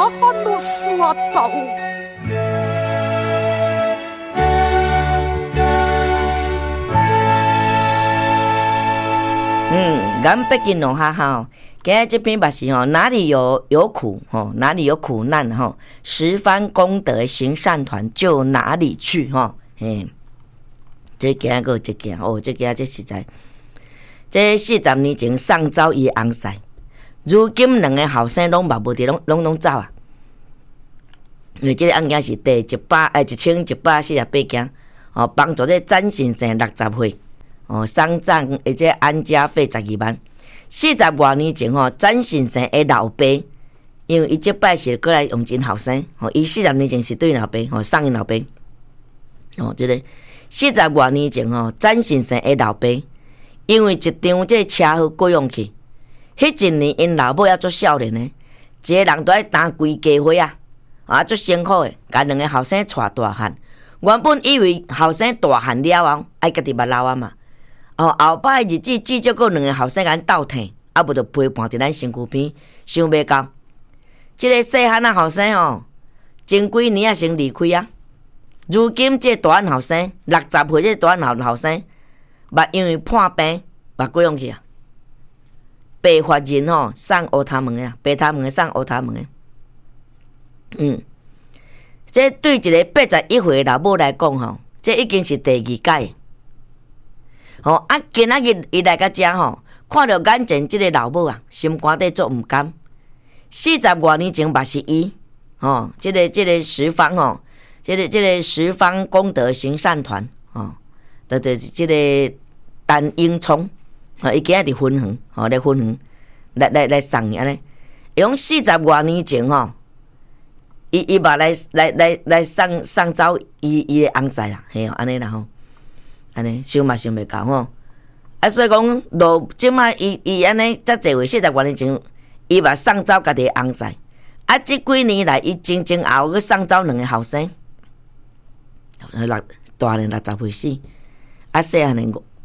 汉都说道。 咱北京农哈哈，今日这篇把是吼，哪里有苦吼，哪里有苦难吼，十方功德行善团就哪里去吼，这今日个一件哦，这件这实在，这40年前上走伊翁婿，如今两个后生拢嘛无伫拢走啊，因为这个案件是第1148件，哦，帮助这詹先生60岁。哦，丧葬或者安家费12万。40多年前吼，詹先生的老爸，因为伊即摆是过来用真后生，吼，伊40年前是对老爸，吼，送因老爸，哦，这个40多年前吼，詹先生的老爸，因为一场这车祸过用去，迄一年因老母也足少年的，一个人都爱担规家伙啊，足辛苦的，甲两个后生带大汉。原本以为后生大汉了后，爱家己捌老啊嘛。哦，后摆日子至少个两个后生甲斗疼，啊无着陪伴伫咱身躯边，想袂到，即个细汉后生哦，前几年先离开啊。如今这大汉后生60岁，这大汉后生，捌因为破病，捌过用去啊。白发人吼，送乌头毛啊，白头毛送乌头毛的。这对一个81岁的老母来讲吼，这已经是第2届。哦，今仔日伊来到遮吼，看到眼前即个老母啊，心肝底足毋甘。40多年前嘛是伊，哦，即个十方哦，即个十方功德行善团哦，就是即个陈英聪，哦，伊今仔日分园，哦，来分园，来送安尼。用40多年前吼，伊嘛来送走伊的翁婿啦，嘿哦，安尼啦吼。安尼想嘛想袂到吼，所以讲即摆伊安尼遮济岁40多年前，伊嘛送走家己的翁婿，即几年来伊前后去送走两个后生，大人60岁死，细汉的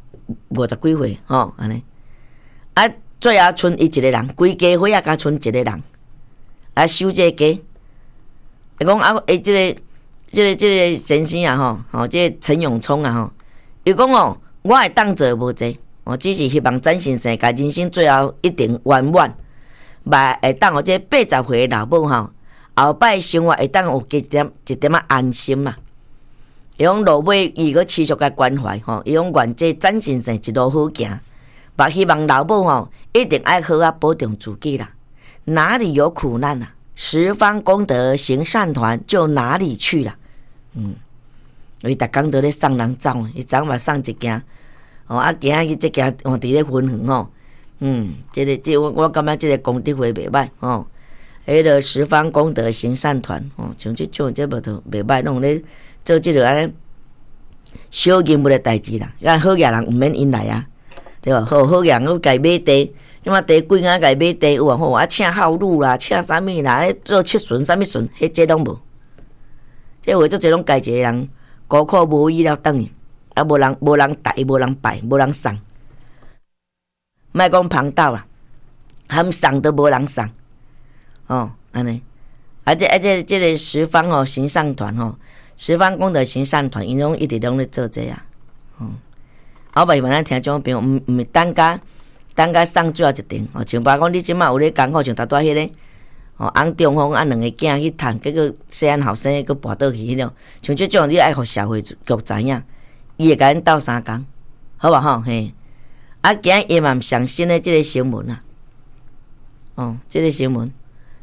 50几岁吼，安尼，最后剩伊一个人，规家伙甲剩一个人，收这个家，伊讲即个先生啊吼，即个陈永聪啊吼。伊讲哦，我会当做无济，哦，只是希望詹先生甲人生最后一定圆满，会当互这80岁的老母吼，后摆生活会当有一点安心嘛。伊讲落尾伊个持续甲关怀吼，伊讲愿这詹先生一路好行，嘛希望老母吼一定爱好保重自己啦。哪里有苦难啊？十方功德行善团就哪里去啦。伊逐工都咧送人走，伊昨嘛送一件，哦，今仔日即件哦伫咧分园吼，我感觉即个功德会袂歹吼，迄个十方功德行善团哦，像即种这无头袂歹，拢咧做即个安尼小任务的代志啦，好嘢人毋免因来啊，对吧？好嘢人我家买地，即马地贵啊，家买地有啊好，请号路啦，请啥物啦，咧做七顺啥物顺，迄这拢无，这为做这种家一个人。孤苦无依了等于，无人带，无人拜，无人送，莫讲旁斗啦，含送都无人送，哦，安尼，这个十方哦行善团吼，十方功德行善团，因拢一直拢咧做这啊，后摆咱听种朋友，毋是等甲送最后一程，哦，像爸讲你即马有咧讲好，像大迄个。哦，翁中风两个囝去趁，结果细汉后生佫跋倒去迄种，像这种你爱互社会局知影，伊会甲恁斗相共，好无吼嘿？今日伊嘛上新的即个新闻啊，哦，即个新闻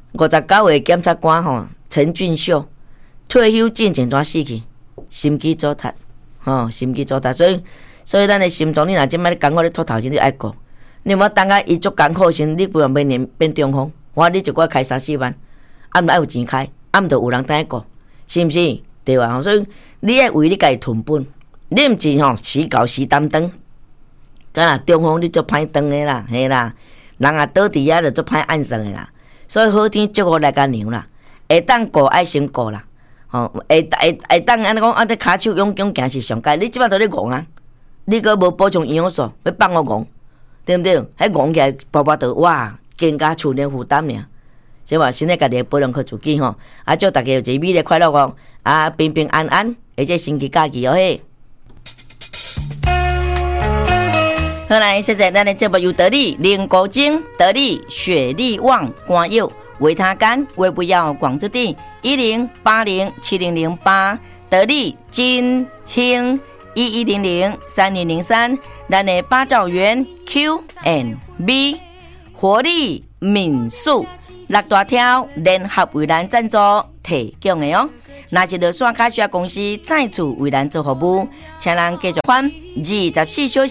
，59岁检察官吼陈俊秀退休进前怎死去？心肌阻塞，心肌阻塞，所以咱的心脏，你若即摆咧艰苦咧吐头前，你爱顾，你莫等甲伊足艰苦时，你规晚变中风。我你一个开3-4万，毋爱有钱开，毋着有人等顾，是毋是？对啊，所以你爱为你家己囤本，你毋是吼时到时担当，敢若中风你足歹当的啦，嘿啦，人也倒伫遐就足歹按算的啦。所以好天祝我来甲娘啦，会当顾爱先顾啦，会当安尼讲，你骹手勇行是上佳，你即摆都咧戆啊，你阁无补充营养素，要放我戆，对毋对？迄戆起来包包倒哇！更加厝内负担尔， 所以话身体家己要保养好自己吼，祝大家有一个美丽快乐哦，平平安安，而且星期假期哦嘿。好来，现在咱的节目由得力灵骨精、得力雪力旺肝药、维他肝、胃不要广之地10807008，得力金兴11003203，咱的八兆元 Q&B 活力民宿六大条联合为咱赞助提供的哦。若是落线卡需要公司再次为咱做服务，请咱继续款24小时。